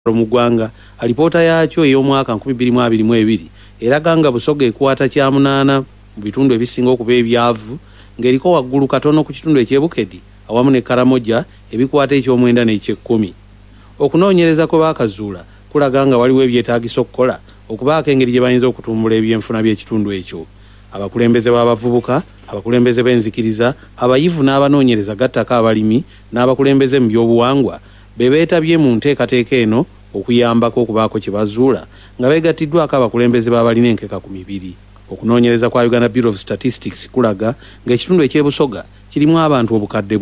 mu ggwanga alipoota yaakyo ey'omwaka 2022 eraga nga Busoga ekwata kya 8 mu bitundu ebisinga okuba ebyavu ng'eriko waggulu katono ku kitundu eky'Ebukedi awamu ne Karamoja ebikwata eky'omwenda n'eky'ekkumi. Okunoonyereza kwe baakazuula kulaga nga waliwo ebyetaagisa okukola okubaako engeri gye bayinza okutumbula ebyenfuna by'ekitundu ekyo. Abakulembeze b'abavubuka, abakulembeze b'enzikiriza, abayivu n'abanoonyereza gattaka abalimi n'abakulembeze mu byobuwangwa beetabye mu nteekateeka eno okuyambako okubaako kye bazuula nga beegattiddwako abakulembeze b'abalina enkeka ku mibiri. Okunoonyereza kwa Uganda Bureau of Statistics kulaga ng'ekitundu eky'Ebusoga kirimu abantu obukadde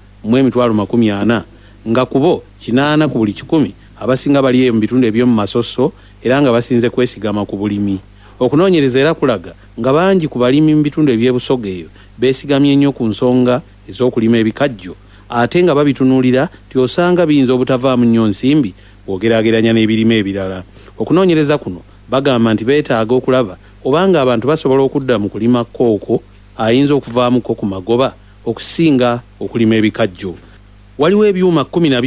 4,40,000 nga kubo 80 ku buli 100 abasinga bali mu bitundu eby'omu masoso era nga basinze kwesigama ku bulimi. Okunoonyereza era kulaga nga bangi ku balimi mu bitundu eby'Ebusoga eyo beesigamye nnyo ku nsonga ez'okulima ebikajjo ate nga babitunuulira tyosanga biyinza obutavaamu nnyo nsimbi bw'ogeraageranya n'ebirime ebirala. Okunoonyereza kuno bagamba nti beetaaga okulaba obanga abantu basobola okudda mu kulima kooko ayinza okuvaamuko ku magoba okusinga okulima ebikajjo. Waliwo ebyuma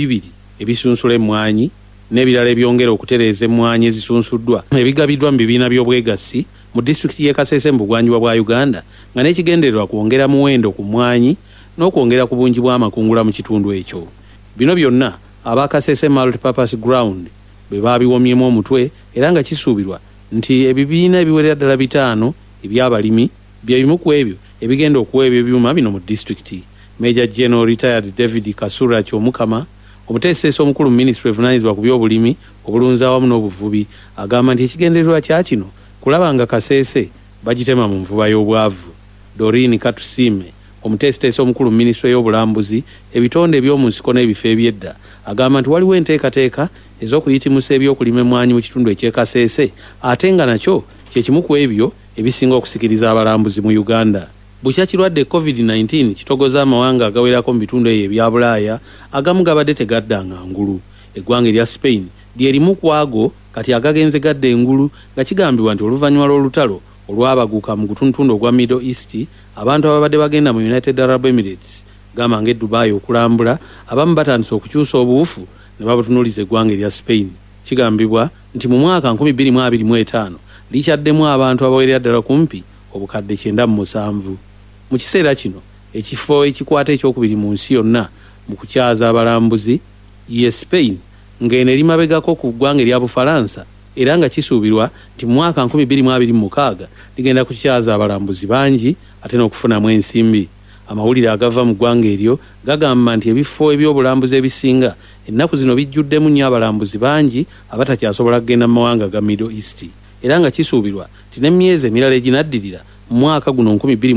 12 ebisunsula emmwanyi n'ebirala ebyongera okutereeza emmwanyi ezisunsuddwa ebigabiddwa mu bibiina by'obwegassi mu disitulikiti y'e Kasese mu bugwanjuba bwa Uganda nga n'ekigendererwa kwongera muwendo ku mmwanyi n'okwongera ku bungi bw'amakungula mu kitundu ekyo. Bino byonna aba Kasese Multipurpose Ground be baabiwomyemu omutwe era nga kisuubirwa nti ebibiina ebiwerera ddala 5 eby'abalimi bye bimu ku ebyo ebigenda okuweebwa ebyuma bino mu disitulikiti. Major General Retired David Kasura Kyomukama, omuteesesi omukulu mu Ministry evunaanyizibwa ku by'obulimi, obulunzi awamu n'obuvubi, agamba nti ekigendererwa kya kino kulaba nga Kasese bagitema mu nvuba y'obwavu. Doreen Katusime, omuteesiteesi omukulu mu Ministry y'obulambuzi, ebitonde eby'omu nsiko n'ebifo eby'edda, agamba nti waliwo enteekateeka ez'okuyitimusa ebyokulima emmwanyi mu kitundu eky'e Kasese ate nga nakyo kye kimu ku ebyo ebisinga okusikiriza abalambuzi mu Uganda. Bukya kirwadde COVID-19 kitogoza amawanga agawerako mu bitundu ebyo ebya Bulaaya agamu gabadde tegaddanga ngulu. Eggwanga erya Spain lyerimu ku ago kati agagenze gadda engulu nga kigambibwa nti oluvannyuma lw'olutalo olwabaguka mu gutuntundu ogwa Middle East abantu ababadde bagenda mu United Arab Emirates gamba nga Dubai okulambula abamu batandise okukyusa obuufu ne babutunuuliza eggwanga erya Spain. Kigambibwa nti mu mwaka 2025 likyaddemu abantu abawerera ddala kumpi obukadde 97. Mu kiseera kino ekifo ekikwata ekyokubiri mu nsi yonna mu kukyaza abalambuzi ye Spain ng'eno eri mabegako ku ggwanga erya Bufalansa era nga kisuubirwa nti mu mwaka 2026 ligenda kukyaza abalambuzi bangi ate n'okufunamu ensimbi. Amawulire agava mu ggwanga eryo gagamba nti ebifo eby'obulambuzi ebisinga ennaku zino bijjuddemu nnyo abalambuzi bangi abatakyasobola kugenda mu mawanga ga Middle East era nga kisuubirwa nti n'emyezi emirala eginaddirira mu mwaka guno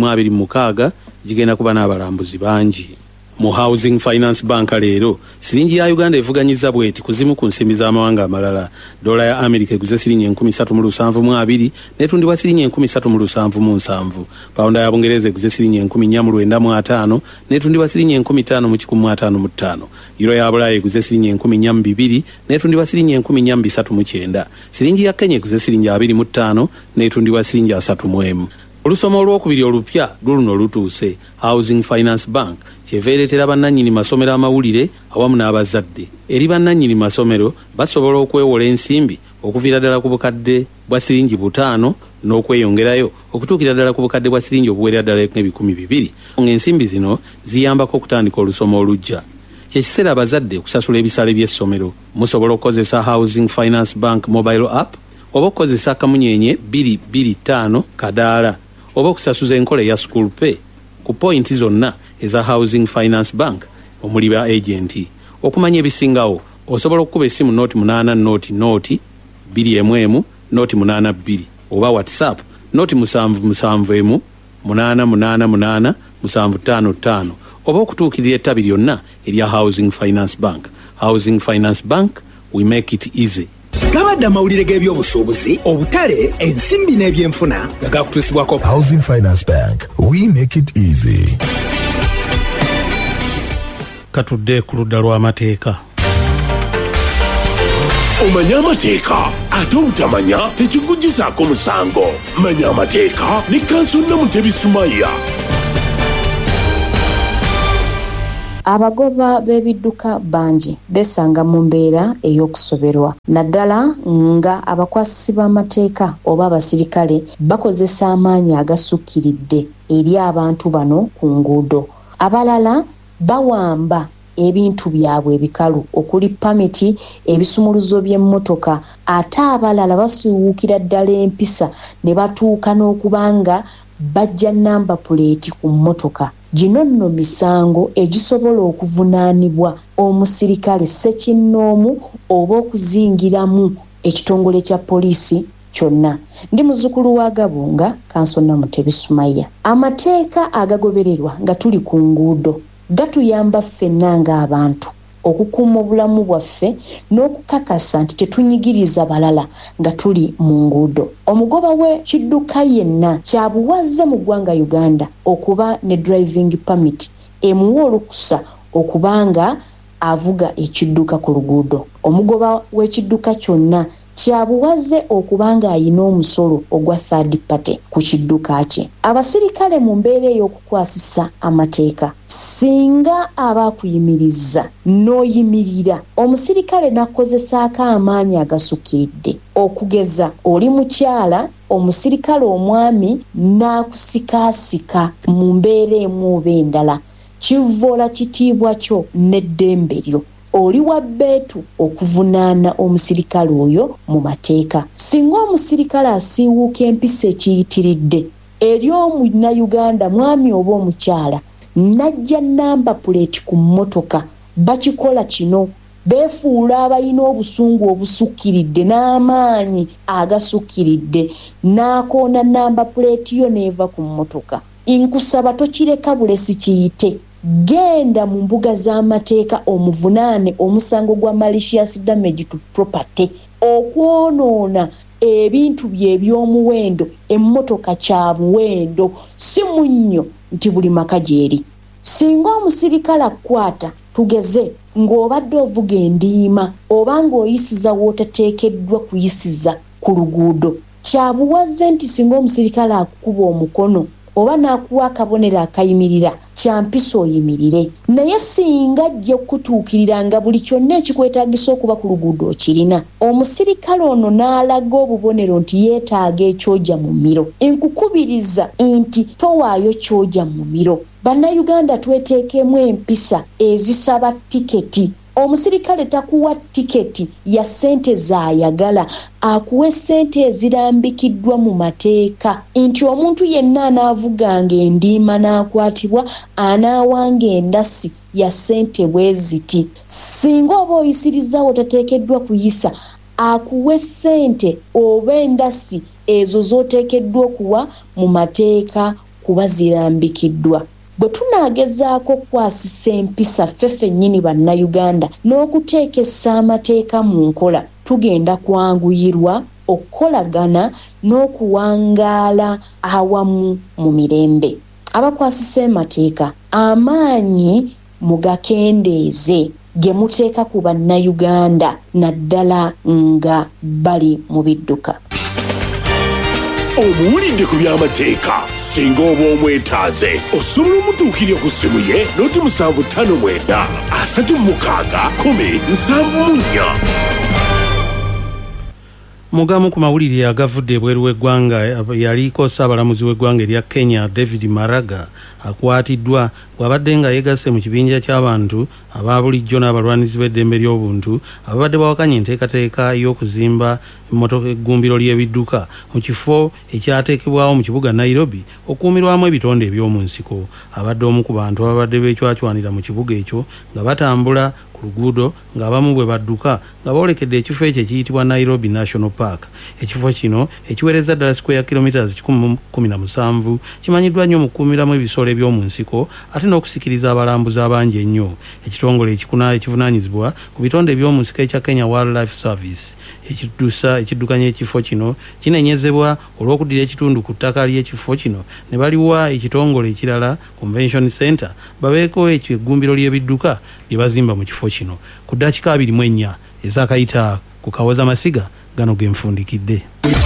2026 gigenda kuba n'abalambuzi bangi. Mu Housing Finance Bank leero siringi ya Uganda evuganyizza bweti kuzimu ku nsimbi z'amawanga amalala. Dola ya Amerika eguze siringi 37,720 netundibwa siringi 37,770. Pounda ya Bungereza eguze siringi 4,995 netundibwa siringi 5,155. Euro ya Bulaya eguze siringi 4,200 netundibwa siringi 4,309. Siringi ya Kenya eguze siringi 25 netundibwa siringi 31. Olusoma olwokubiri olupya luno lutuuse. Housing Finance Bank kyeveeretera bannannyini masomero amawulire awamu n'abazadde. Eri bannannyini masomero basobola okwewola ensimbi okuviira ddala ku bukadde bwa siringi 5 n'okweyongerayo okutuukira ddala ku bukadde bwa siringi obuwerera ddala 200,000. Ng'ensimbi zino ziyambako okutandika olusoma olujja. Kyekiseera abazadde okusasula ebisale by'essomero. Musobola okukozesa Housing Finance Bank mobile app oba okukozesa kamunyenye 225 kadaala oba okusasuza enkola ya school pay ku pointi zonna eza Housing Finance Bank omuli ba agenti. Okumanya ebisingawo osobola okukuba essimu noti 8 noti 211 noti 82 oba WhatsApp noti 777 888 755 oba okutuukirira ettabi lyonna erya Housing Finance Bank. Housing Finance Bank, we make it easy. Gabadde amawulire g'ebyobusuubuzi, obutale, ensimbi n'ebyenfuna nga gakutuusibwako Housing Finance Bank, we make it easy. Katudde ku ludda lw'amateeka. Omanya amateeka ate obutamanya tekikuggyisaako musango. Manya amateeka ne Kanso Namutebi Sumaya. abagoba b'ebidduka bangi besanga mu mbeera ey'okusoberwa naddala nga abakwasisi b'amateeka oba abasirikale bakozesa amaanyi agasukkiridde eri abantu bano ku nguudo. Abalala bawamba ebintu byabwe ebikalu okuli pamiti, ebisumuluzo by'emmotoka, ate abalala basiwuukira ddala empisa ne batuuka n'okubanga bajja namba puleeti ku mmotoka. Gino nno misango egisobola okuvunaanibwa omusirikale ssekinnoomu oba okuzingiramu ekitongole kya poliisi kyonna. Ndi muzzukulu wa Gabunga, Kansona Mutebi Sumaya. Amateeka agagobererwa nga tuli ku nguudo gatuyamba ffenna ng'abantu okukuuma obulamu bwaffe n'okukakasa nti tetunyigiriza balala nga tuli mu nguudo. Omugoba w'ekidduka yenna kyabuwazze mu ggwanga Uganda okuba ne driving permit emuwa olukusa okubanga avuga ekidduka ku luguudo. Omugoba w'ekidduka kyonna kyabuwazze okubanga ayina omusolo ogwa third party ku kidduka kye. Abasirikale mu mbeera ey'okukwasisa amateeka singa abakuyimiriza n'oyimirira omusirikale n'akozesaako amaanyi agasukkiridde okugeza oli mukyala omusirikale omwami n'akusikaasika mu mbeera emu oba endala kivvoola kitiibwa kyo n'eddembe lyo. Oli wa bbeetu okuvunaana omusirikale oyo mu mateeka. Singa omusirikale asiiwuuka empisa ekiyitiridde eri omunnayuganda mwami oba omukyala najja namba puleeti ku mmotoka, bakikola kino beefuula abalina obusungu obusukkiridde n'amaanyi agasukkiridde n'akoona namba puleeti yo neeva ku mmotoka. Nkusaba tokireka bulesi kiyite. Genda mu mbuga z'amateeka omuvunaane omusango gwa malicious damage to property, okwonoona ebintu bye eby'omuwendo. Emmotoka kya muwendo, si munnyo nti buli maka gyeri. Singa omusirikale akukwata tugeze ng'obadde ovuga endiima oba ng'oyisiza w'otateekeddwa kuyisiza ku luguudo, kyabuwazze nti singa omusirikale akukuba omukono oba n'akuwa akabonero akayimirira kya mpisa oyimirire. Naye singa ajja okutuukirira nga buli kyonna ekikwetaagisa okuba ku luguudo okirina, omusirikale ono n'alaga obubonero nti yeetaaga ekyojja mu miro, nkukubiriza nti towaayo kyojja mu miro. Bannayuganda tweteekemu empisa ezisaba tiketi. Omusirikale takuwa tiketi ya ssente zaayagala, akuwa ssente ezirambikiddwa mu mateeka nti omuntu yenna anaavuganga endiima n'akwatibwa anaawanga endasi ya ssente bwe ziti. Singa oba oyisirizaawo tateekeddwa kuyisa, akuwe ssente oba endasi ezo z'oteekeddwa okuwa mu mateeka kuba zirambikiddwa. Bwe tunaagezaako okukwasisa empisa ffe ffennyini bannayuganda n'okuteekesa amateeka mu nkola, tugenda kwanguyirwa okukolagana n'okuwangaala awamu mu mirembe. Abakwasisa emateeka amaanyi mugakendeeze ge muteeka ku bannayuganda naddala nga bali mu bidduka. Omuwulidde ku by'amateeka singa oba omwetaaze osobola omutuukirya ku ssimu ye noti 759 36 Mugamu ku mawulire agavudde ebweru w'eggwanga yaliko Ssaabalamuzi w'eggwanga erya Kenya David Maraga akwatiddwa bw'abadde nga yeegasse mu kibinja ky'abantu aba bulijjo n'abalwanizi b'eddembe ly'obuntu ababadde bawakanya enteekateeka y'okuzimba eggumbiro ly'ebidduka mu kifo ekyateekebwawo mu kibuga Nairobi okukuumirwamu ebitonde eby'omu nsiko. Abadde omu ku bantu ababadde beecwacwanira mu kibuga ekyo nga batambula ku luguudo ng'abamu bwe badduka nga boolekedde ekifo ekyo ekiyitibwa Nairobi National Park. Ekifo kino ekiwereza ddala square kilometers 17 kimanyiddwa nnyo mu kukuumiramu ebisolo eby'omu nsiko ate n'okusikiriza abalambuzi abangi ennyo. Ekitongole ekivunaanyizibwa ku bitonde eby'omu nsiko ekya Kenya Wildlife Service ekiddukanya ekifo kino kinenyezebwa olw'okuddira ekitundu ku ttaka ly'ekifo kino ne baliwa ekitongole ekirala Convention Center babeeko ekyo eggumbiro ly'ebidduka lye bazimba mu kifo kino. Ku ddakiika 24 ez'akayita ku Kawoza Masiga gano genfundikidde.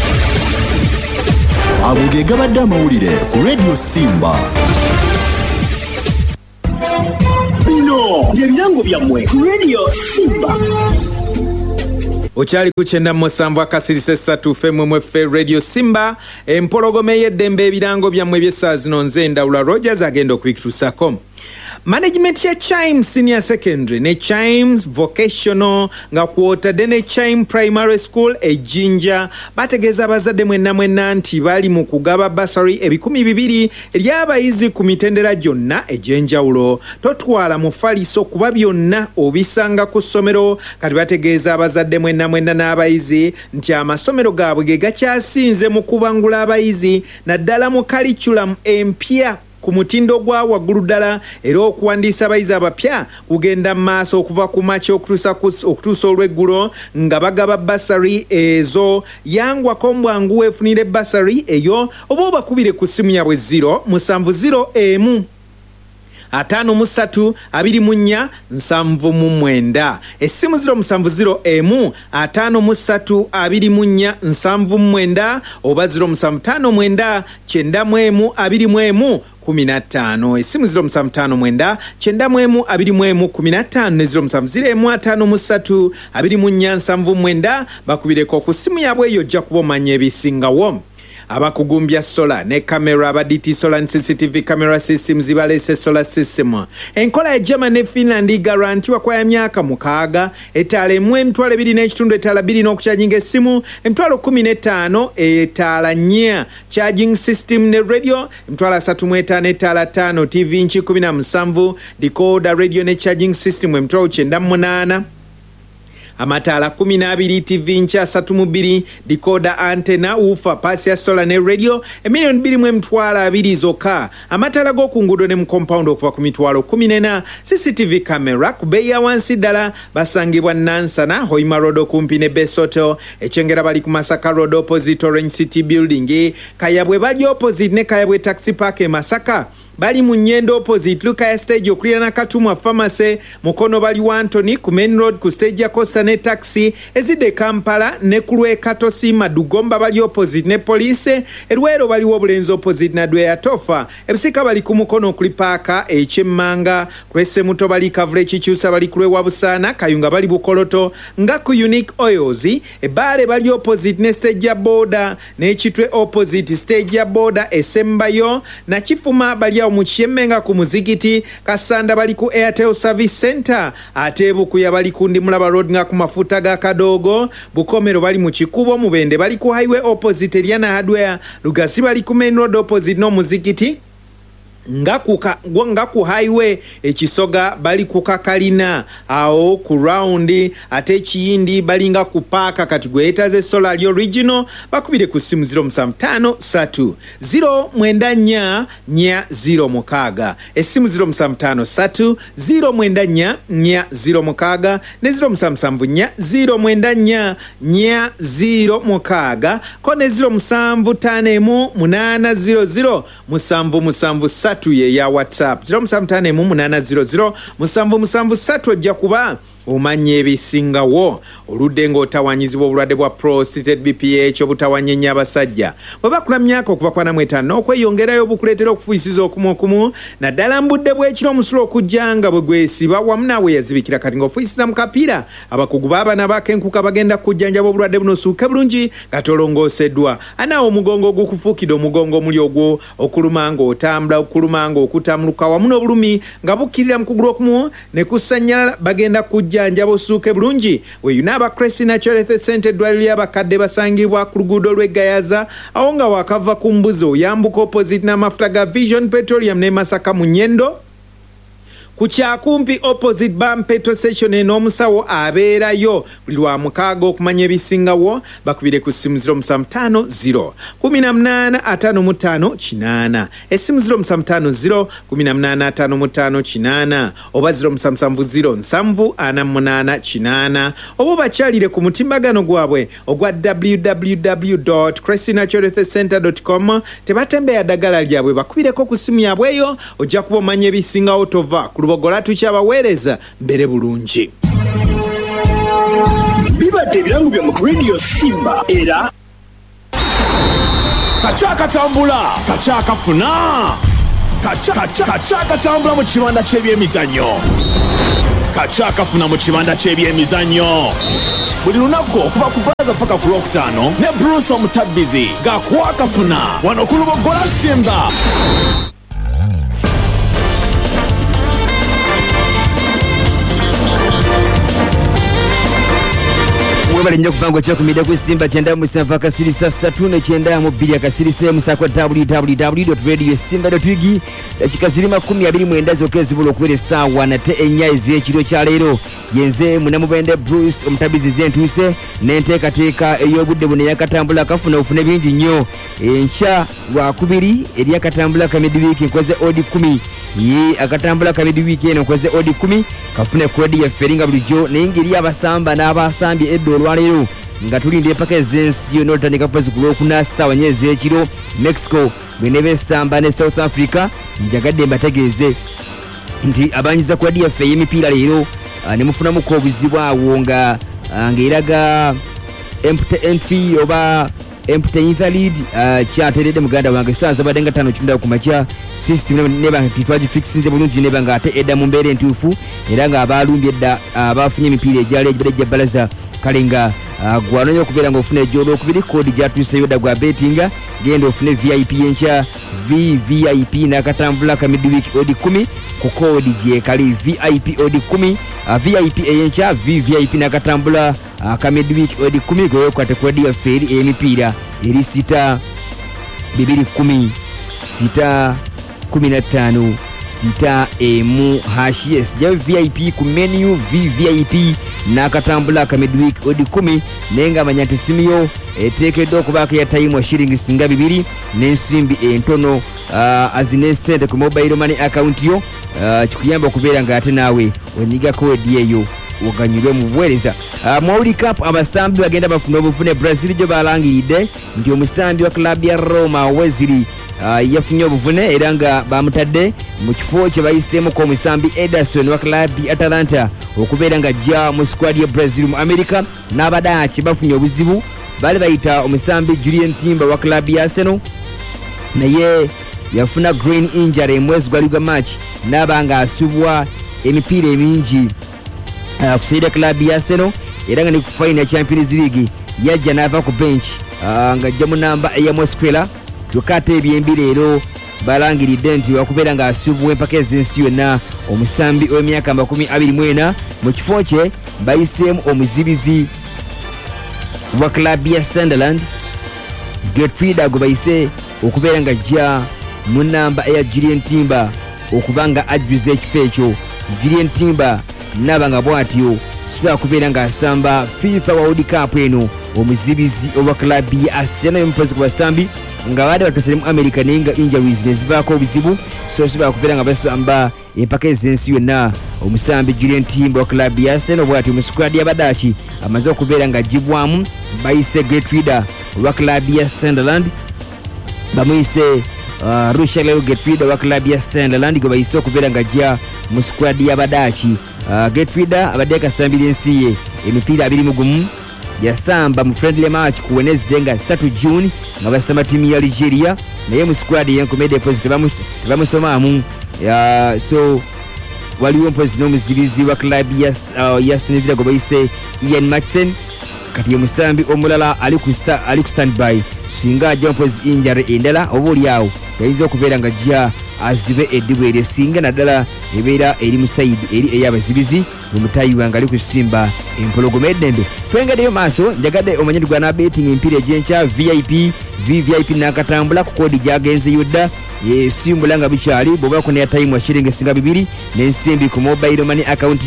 Ago ge gabadde amawulire ku Radio Simba. Bino bino byebirango byammwe Radio Simba. Okyali ku 97 akasirise 3 FMFM Radio Simba empologome y'eddembe ebirango byammwe by'essaawa zino nze Ndawula Rogers agenda okubituusako. Management ya Chimes Senior Secondary ne Chimes Vocational nga kwotadde ne Chimes Primary School Ejinja bategeeza abazadde mwenna nti bali mu kugaba basari 200 ery'abayizi ku mitendera gyonna egy'enjawulo. Totwala mufaliso kuba byonna obisanga ku ssomero. Kati bategeeza abazadde mwenna n'abayizi nti amasomero gaabwe ge gakyasinze mu kubangula abayizi naddala mu curriculum empya ku mutindo gwa waggulu ddala era okuwandiisa abayizi abapya kugenda maaso okuva ku makya okutuusa olw'eggulo nga bagaba basari ezo. Yangwako mbwangu weefunire basari eyo oba obakubire ku ssimu yabwe 070 53 24 79 essimu 070 53 24 79 oba 075 91 15 essimu 075 91 15 ne 070 53 bakubireko ku ssimu yabwe eyo ojja kuba omanya ebisingawo. Abakugumbya solar ne camera abaditi solar and CCTV camera systems balese solar system. Enkola ya Germany ne Finland garanti kwa myaka 6 etala emu emitwalo 2 n'ekitundu etala 2 n'okucharginga essimu emitwalo 15 etala 4 charging system ne radio emitwalo 35 etala 5 TV inchi 17 decoder radio ne charging system emitwalo 98 amataala 12 TV ncha 32 decoder antenna ufa pasi ya solar ne radio emiliyoni 2.2 zokka. Amataala g'okunguudo ne mu compound okuva ku mitwalo 14 CCTV camera ku bbeeyi ya wansi ddala basangibwa Nansana Hoima Road okumpi ne Besoto Ekyengera bali ku Masaka Road opposite Orange City Building Kayabwe bali opposite ne Kayabwe taxi park e Masaka bali mu Nyendo opposite Lukaya stage okulirana Katumwa pharmacy mukono bali wa Anthony ku main road ku stage ya Costa ne taxi ezide Kampala ne kulwe Katosi Madugomba bali opposite ne police Erwero bali obulenzi opposite na Dwe ya Tofa ebisika bali ku mukono kuli paaka Ekyemmanga kwese muto bali Kavule Kikyusa bali kulwe Wabusana Kayunga bali Bukoloto nga ku Unique Oils ebale bali opposite ne stage ya border ne Kitwe opposite stage ya border Esembayo na Kifuma bali mu Kyemmenga ku muzigiti Kasanda bali ku Airtel Service Center ate Bukuya bali ku Ndimulaba Road nga ku mafuta ga Kadogo Bukomero bali mu Kikubo Mubende bali ku highway opposite Eliana Hardware Lugasi bali ku main road opposite no muzigiti nga ku highway Ekisoga bali ku Kakalina awo ku round ate Kiyindi bali nga ku paaka kati gwetaze solar original bakubire ku simu 075 094 0 esimu 075 094 0 ne 077 094 0 ko ne 075 800 777 ye ya WhatsApp 075 800 ojja kuba omanye ebisingawo oludde ng'otawanyizibwa obulwadde bwa prostate BPH obutawanyenya abasajja bwe bakula myaka okuva kwa namwetaano okweyongerayo obukuleetera okufuuyisiza okumu naddala mbudde bw'ekiro omusulo okujjanga bwe gwesiba wamu naawe yazibikira kati ng'ofuuyisiza mu kapiira abakugu baabana bakenkuka bagenda kujjanjaba obulwadde buno osuuke bulungi katolongooseddwa anaawo omugongo ogukufuukidde omugongo omuli ogwo okuluma ng'otambula okuluma ng'okutamuluka wamu n'obulumi nga bukkirira mu kugulu okumu ne kusanyala bagenda janjabo suke bulungi weyunaba Cressy Natural Health Center eddwaliro ly'abakadde basangibwa ku luguudo lw'Egayaza awo nga wakava ku mbuzi oyambuka opposite n'amafuta ga Vision Petroleum ne Masaka mu Nyendo Kuchakumpi opposite BAM petrol station n'omusawo abeerayo buli lwa mukaaga okumanya ebisingawo bakubire ku simu 075 01855 esimu 075 01855 oba 077 oba bakyalire ku mutimbagano gwabwe ogwa www.cressynaturalhealthcenter.com tebatembeya ddagala lyabwe bakubireko ku simu yabweyo ojja kuba omanya ebisingawo tova Lubogola tukyabaweereza mbere bulungi bibadde ebirango bya mu Radio Simba era kachaka tambula kachaka funa kaca katambula mu kibanda ky'ebyemizannyo. Kaca kafuna mu kibanda ky'ebyemizannyo. Buli lunaku okuva ku Baraza paka ku Lwokutaano ne Bruce Omutabbizi gaakuwa kafuna wano ku Lubogola Simba. Balinja kupango cha kumida ku Simba chenda musanva kasirisa 3 ne chenda mu 2 akasirisa musako www.radiosimba.org chikazirima 12 zokezi bulo kwere sawa na te enyazi ekiro kya leero yenze munamubende Bruce Omutabbizi zentuse nenteekateeka ey'obudde bune yakatambula kafuna ofune bingi nnyo encha lwa kubiri eri yakatambula ka midweek nkoze odi 10 ye akatambula ka midweek eno nkoze odi 10 kafune kodi ya feringa bulijjo n'engeri abasamba n'abasambye eddo olwaleero nga tulinde empaka ezensi yonna olutandika kupazi ku Lwokuna ssaawa nyezi ekiro Mexico bwene besamba ne South Africa njagadde mbategeeze nti abanyiza ku DFA y'emipiira leero ne mufunamuko obuzibu awo nga ng'eraga empty entry oba empty invalid kyateredde muganda wange saaza badde nga 5 ku makya system neba ntitwaji fixinze bulungi neba nga ate edda mu mbeera entuufu era nga abalumbye edda abafunye emipiira egyali egibadde balaza kale nga gwanonya okubeera ng'ofuna ejjolo okubiri koodi gyatuuse yodda gwa betinga genda ofune VIP enkya VVIP n'akatambula ka midweek odi 10 ku koodi gyekali VIP odi 10 VIP eyenkya VVIP n'akatambula ka midweek odi 10 gweyokwate koodi yaffe eri ey'emipiira eri 6 210 6 15 sita emu hashes ya VIP ku menu VVIP n'akatambula ka midweek odi 10 nenga amanyati simiyo eteekeddwa okubaako ya time wa shillings nga 2 n'ensimbi entono azine sente ku mobile money account yo kikuyamba okubeera nga ate naawe onyiga koodi eyo oganyulwe mu buweereza. World Cup abasambi bagenda bafuna obuvune. Brazil gyo balangiridde nti omusambi wa club ya Roma Wesley yafunye obuvune era nga bamutadde mu kifo kye bayiseemu ko omusambi Ederson wa club Atalanta okubeera nga ajja mu squad ya Brazil mu America. N'abadaachi bafunye obuzibu bali bayita omusambi Julian Timber wa club ya Arsenal naye yafuna green injury mwezi gwali gwa March n'abanga asubwa emipiira emingi kusaida club ya Arsenal era nga ne ku final Champions League yajja n'ava ku bench nga ajja mu namba eya Mosquera tukate ebyembi leero balangiridde nti wakubeera nga asubwa empaka ez'ensi yonna omusambi w'emyaka 24 mu kifo kye bayiseemu omuzibizi wa club ya Sunderland Getfrieda gwe bayise okubeera nga ajja mu namba eya Julian Timber okubanga ajjuza ekifo ekyo. Julian Timber naba nga bwatyo siba kubeera nga asamba FIFA World Cup eno omuzibizi owa club ya Arsenal y'omupozi ku basambi nga baade batosere mu America naye nga injuries ne zivaako obuzibu so siba kubeera nga basamba empaka ez'ensi yonna. Omusambi Julian Timber wa club ya Arsenal bwatyo mu squad y'abadaachi amaze okubeera nga agibwamu bayise Getfrieda owa club ya Sunderland bamuyise Rushel Getfrieda wa club ya Sunderland gwe bayise okubeera nga ajja mu squad y'abadaachi. Getfrieda abadde akasambira ensi ye emipiira 21 yasamba mu friendly match ku Wednesday nga 3 June nga basamba timu ya Algeria naye mu squad y'enkomede post tebamusomaamu so waliwo mpozi n'omuzibizi wa club ya Aston Villa gwe bayise Ian Maxson kati omusambi omulala ali ku standby singa ajja mpozi injury endala oba oli awo yayinza okubeera nga ajja azibe eddibu eryo singa naddala ebeera eri mu side eri ey'abazibizi omutayi wange ali kusimba empologoma eddembe. Twengedeyo maaso njagadde omanyirwa na betting empiira egy'enkya VIP VVIP n'akatambula ku koodi gyagenzeyo dda simbula nga bikyali bw'obaako ne ya time wa shilling singa 2 n'ensimbi ku mobile money account